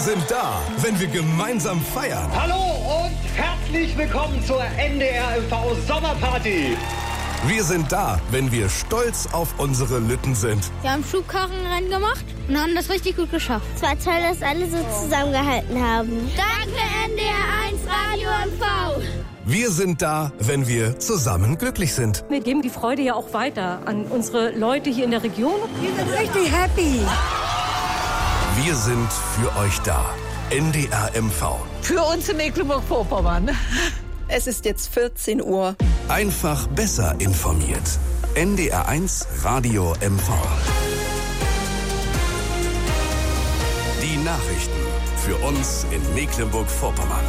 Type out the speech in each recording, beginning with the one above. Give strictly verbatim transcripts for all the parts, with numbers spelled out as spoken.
sind da, wenn wir gemeinsam feiern. Hallo und herzlich willkommen zur N D R M V Sommerparty. Wir sind da, wenn wir stolz auf unsere Lütten sind. Wir haben Schubkarrenrennen gemacht und haben das richtig gut geschafft. Es war toll, dass alle so zusammengehalten haben. Danke N D R eins Radio M V. Wir sind da, wenn wir zusammen glücklich sind. Wir geben die Freude ja auch weiter an unsere Leute hier in der Region. Wir sind richtig happy. Wir sind für euch da. N D R M V. Für uns in Mecklenburg-Vorpommern. Es ist jetzt vierzehn Uhr. Einfach besser informiert. N D R eins Radio M V. Die Nachrichten für uns in Mecklenburg-Vorpommern.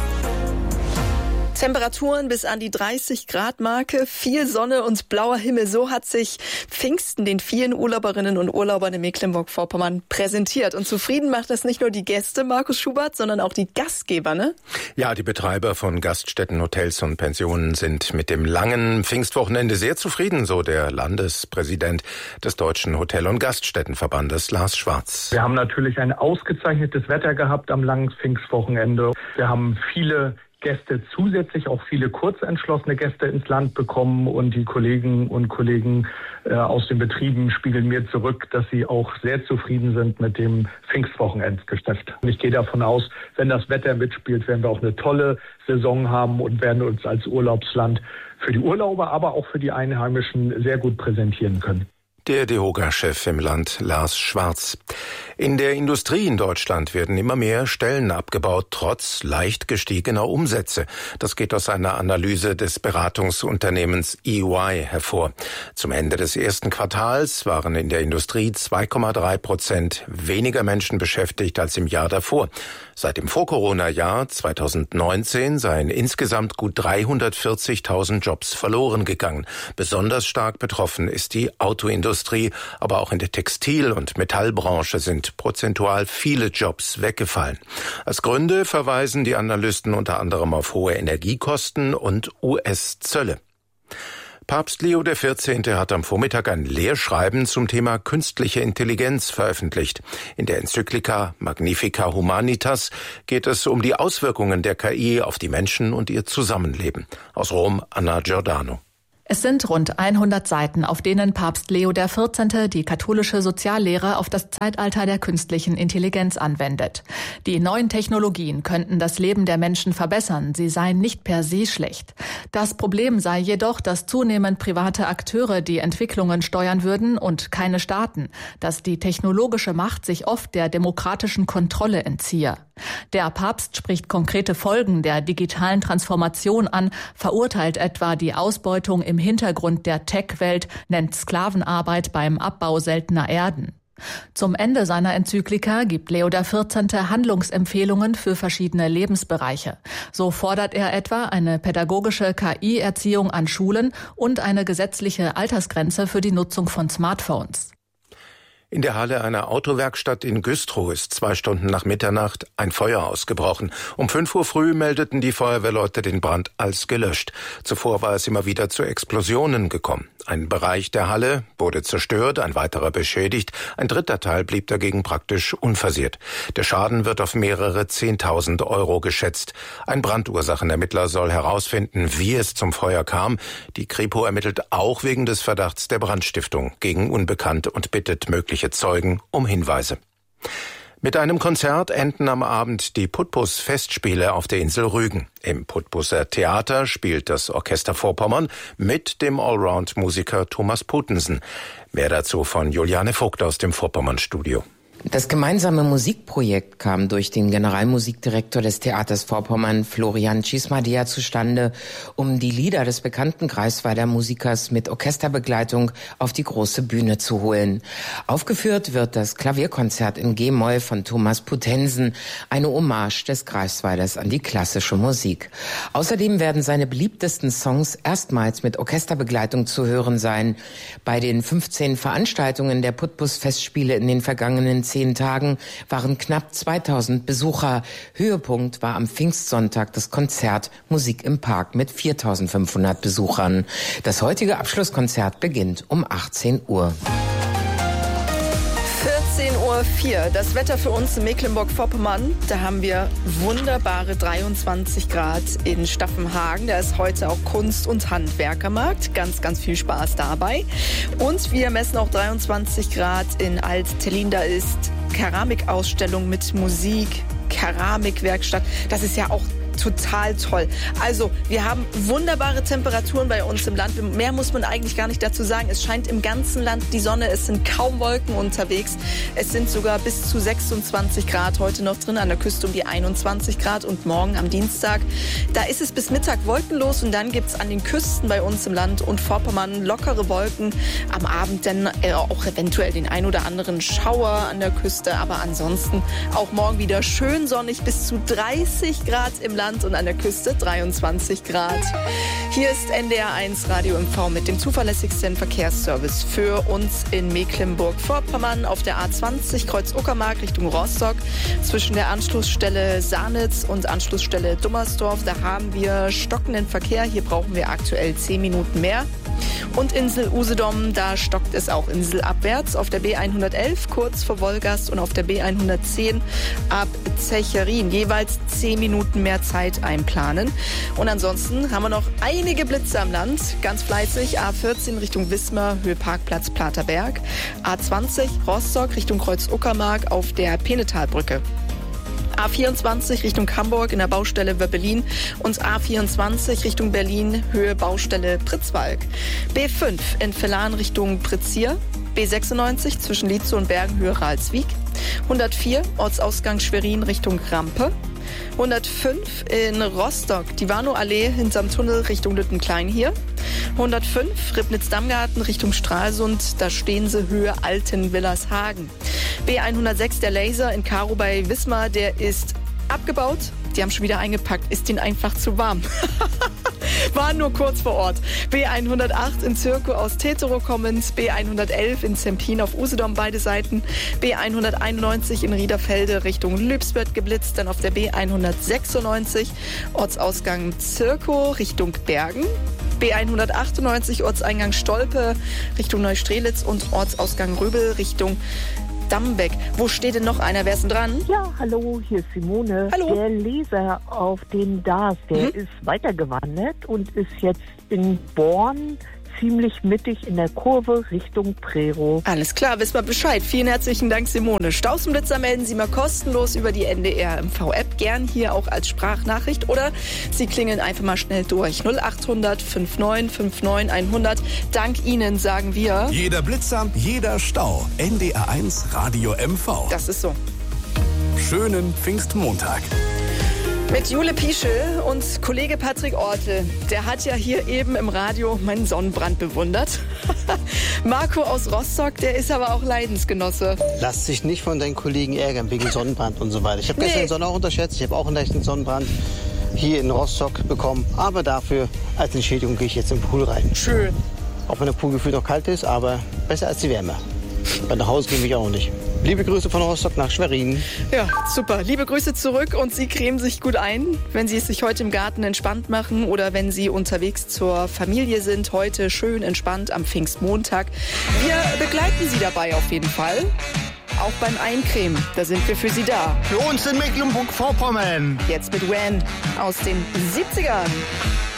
Temperaturen bis an die dreißig Grad Marke, viel Sonne und blauer Himmel. So hat sich Pfingsten den vielen Urlauberinnen und Urlaubern in Mecklenburg-Vorpommern präsentiert. Und zufrieden macht das nicht nur die Gäste, Markus Schubert, sondern auch die Gastgeber, ne? Ja, die Betreiber von Gaststätten, Hotels und Pensionen sind mit dem langen Pfingstwochenende sehr zufrieden, so der Landespräsident des Deutschen Hotel- und Gaststättenverbandes, Lars Schwarz. Wir haben natürlich ein ausgezeichnetes Wetter gehabt am langen Pfingstwochenende. Wir haben viele Gäste, zusätzlich auch viele kurzentschlossene Gäste ins Land bekommen, und die Kollegen und Kollegen äh, aus den Betrieben spiegeln mir zurück, dass sie auch sehr zufrieden sind mit dem Pfingstwochenendgeschäft. Und ich gehe davon aus, wenn das Wetter mitspielt, werden wir auch eine tolle Saison haben und werden uns als Urlaubsland für die Urlauber, aber auch für die Einheimischen sehr gut präsentieren können. Der DEHOGA-Chef im Land, Lars Schwarz. In der Industrie in Deutschland werden immer mehr Stellen abgebaut, trotz leicht gestiegener Umsätze. Das geht aus einer Analyse des Beratungsunternehmens E Y hervor. Zum Ende des ersten Quartals waren in der Industrie zwei Komma drei Prozent weniger Menschen beschäftigt als im Jahr davor. Seit dem Vor-Corona-Jahr zweitausendneunzehn seien insgesamt gut dreihundertvierzigtausend Jobs verloren gegangen. Besonders stark betroffen ist die Autoindustrie, aber auch in der Textil- und Metallbranche sind prozentual viele Jobs weggefallen. Als Gründe verweisen die Analysten unter anderem auf hohe Energiekosten und U S-Zölle. Papst Leo der vierzehnte hat am Vormittag ein Lehrschreiben zum Thema künstliche Intelligenz veröffentlicht. In der Enzyklika Magnifica Humanitas geht es um die Auswirkungen der K I auf die Menschen und ihr Zusammenleben. Aus Rom, Anna Giordano. Es sind rund hundert Seiten, auf denen Papst Leo der vierzehnte die katholische Soziallehre auf das Zeitalter der künstlichen Intelligenz anwendet. Die neuen Technologien könnten das Leben der Menschen verbessern, sie seien nicht per se schlecht. Das Problem sei jedoch, dass zunehmend private Akteure die Entwicklungen steuern würden und keine Staaten, dass die technologische Macht sich oft der demokratischen Kontrolle entziehe. Der Papst spricht konkrete Folgen der digitalen Transformation an, verurteilt etwa die Ausbeutung im Hintergrund der Tech-Welt, nennt Sklavenarbeit beim Abbau seltener Erden. Zum Ende seiner Enzyklika gibt Leo der vierzehnte Handlungsempfehlungen für verschiedene Lebensbereiche. So fordert er etwa eine pädagogische K I-Erziehung an Schulen und eine gesetzliche Altersgrenze für die Nutzung von Smartphones. In der Halle einer Autowerkstatt in Güstrow ist zwei Stunden nach Mitternacht ein Feuer ausgebrochen. Um fünf Uhr früh meldeten die Feuerwehrleute den Brand als gelöscht. Zuvor war es immer wieder zu Explosionen gekommen. Ein Bereich der Halle wurde zerstört, ein weiterer beschädigt. Ein dritter Teil blieb dagegen praktisch unversehrt. Der Schaden wird auf mehrere Zehntausend Euro geschätzt. Ein Brandursachenermittler soll herausfinden, wie es zum Feuer kam. Die Kripo ermittelt auch wegen des Verdachts der Brandstiftung gegen Unbekannte und bittet mögliche Zeugen um Hinweise. Mit einem Konzert enden am Abend die Putbus-Festspiele auf der Insel Rügen. Im Putbusser Theater spielt das Orchester Vorpommern mit dem Allround-Musiker Thomas Putensen. Mehr dazu von Juliane Vogt aus dem Vorpommern-Studio. Das gemeinsame Musikprojekt kam durch den Generalmusikdirektor des Theaters Vorpommern, Florian Cismadea, zustande, um die Lieder des bekannten Greifswalder Musikers mit Orchesterbegleitung auf die große Bühne zu holen. Aufgeführt wird das Klavierkonzert in G-Moll von Thomas Putensen, eine Hommage des Greifswalders an die klassische Musik. Außerdem werden seine beliebtesten Songs erstmals mit Orchesterbegleitung zu hören sein. Bei den fünfzehn Veranstaltungen der Putbus-Festspiele in den vergangenen zehn Tagen waren knapp zweitausend Besucher. Höhepunkt war am Pfingstsonntag das Konzert Musik im Park mit viertausendfünfhundert Besuchern. Das heutige Abschlusskonzert beginnt um achtzehn Uhr. vierzehn Uhr Uhr vier. Das Wetter für uns in Mecklenburg-Vorpommern. Da haben wir wunderbare dreiundzwanzig Grad in Staffenhagen. Da ist heute auch Kunst- und Handwerkermarkt. Ganz, ganz viel Spaß dabei. Und wir messen auch dreiundzwanzig Grad in Alt-Tellin. Da ist Keramikausstellung mit Musik, Keramikwerkstatt. Das ist ja auch total toll. Also, wir haben wunderbare Temperaturen bei uns im Land. Mehr muss man eigentlich gar nicht dazu sagen. Es scheint im ganzen Land die Sonne. Es sind kaum Wolken unterwegs. Es sind sogar bis zu sechsundzwanzig Grad heute noch drin. An der Küste um die einundzwanzig Grad. Und morgen am Dienstag, da ist es bis Mittag wolkenlos. Und dann gibt's an den Küsten bei uns im Land und Vorpommern lockere Wolken. Am Abend dann auch eventuell den ein oder anderen Schauer an der Küste. Aber ansonsten auch morgen wieder schön sonnig. Bis zu dreißig Grad im Land. Und an der Küste dreiundzwanzig Grad. Hier ist N D R eins Radio M V mit dem zuverlässigsten Verkehrsservice für uns in Mecklenburg-Vorpommern auf der A zwanzig Kreuz Uckermark Richtung Rostock zwischen der Anschlussstelle Sarnitz und Anschlussstelle Dummersdorf. Da haben wir stockenden Verkehr. Hier brauchen wir aktuell zehn Minuten mehr. Und Insel Usedom, da stockt es auch inselabwärts auf der B hundertelf kurz vor Wolgast und auf der B hundertzehn ab Zecherin. Jeweils zehn Minuten mehr Zeit einplanen. Und ansonsten haben wir noch einige Blitze am Land. Ganz fleißig A vierzehn Richtung Wismar, Höhe Parkplatz Platerberg. A zwanzig Rostock Richtung Kreuz Uckermark auf der Penetalbrücke. A vierundzwanzig Richtung Hamburg in der Baustelle Wöbbelin und A vierundzwanzig Richtung Berlin, Höhe Baustelle Pritzwalk. B fünf in Vellan Richtung Pritzir. B sechsundneunzig zwischen Lietzow und Bergen, Höhe Ralswiek. hundertvier Ortsausgang Schwerin Richtung Rampe. hundertfünf in Rostock, die Warnow-Allee hinterm Tunnel Richtung Lüttenklein hier. hundertfünf Ribnitz-Dammgarten Richtung Stralsund, da stehen sie Höhe Altenwillershagen. B hundertsechs der Laser in Karo bei Wismar, der ist abgebaut. Die haben schon wieder eingepackt, ist ihnen einfach zu warm. War nur kurz vor Ort. B hundertacht in Zirkow aus Tetero kommend, B hundertelf in Zempin auf Usedom beide Seiten, B hunderteinundneunzig in Riederfelde Richtung Lübswerd geblitzt, dann auf der B hundertsechsundneunzig Ortsausgang Zirkow Richtung Bergen. B hundertachtundneunzig Ortseingang Stolpe Richtung Neustrelitz und Ortsausgang Röbel Richtung Dammbeck. Wo steht denn noch einer? Wer ist denn dran? Ja, hallo, hier ist Simone. Hallo. Der Leser auf den D A S, der mhm. ist weitergewandert und ist jetzt in Born ziemlich mittig in der Kurve Richtung Prero. Alles klar, wissen wir Bescheid. Vielen herzlichen Dank, Simone. Staussenblitzer melden Sie mal kostenlos über die N D R M V-App. Gern hier auch als Sprachnachricht oder Sie klingeln einfach mal schnell durch. null achthundert neunundfünfzig neunundfünfzig hundert. Dank Ihnen sagen wir... Jeder Blitzer, jeder Stau. N D R eins Radio M V. Das ist so. Schönen Pfingstmontag. Mit Jule Pieschel und Kollege Patrick Ortel. Der hat ja hier eben im Radio meinen Sonnenbrand bewundert. Marco aus Rostock, der ist aber auch Leidensgenosse. Lass dich nicht von deinen Kollegen ärgern wegen Sonnenbrand und so weiter. Ich habe Nee. gestern den Sonne auch unterschätzt. Ich habe auch einen leichten Sonnenbrand hier in Rostock bekommen. Aber dafür als Entschädigung gehe ich jetzt im Pool rein. Schön. Auch wenn der Pool gefühlt noch kalt ist, aber besser als die Wärme. Weil nach Hause gehe ich auch nicht. Liebe Grüße von Rostock nach Schwerin. Ja, super. Liebe Grüße zurück und Sie cremen sich gut ein, wenn Sie es sich heute im Garten entspannt machen oder wenn Sie unterwegs zur Familie sind. Heute schön entspannt am Pfingstmontag. Wir begleiten Sie dabei auf jeden Fall. Auch beim Eincremen, da sind wir für Sie da. Für uns in Mecklenburg-Vorpommern. Jetzt mit Wham aus den siebzigern.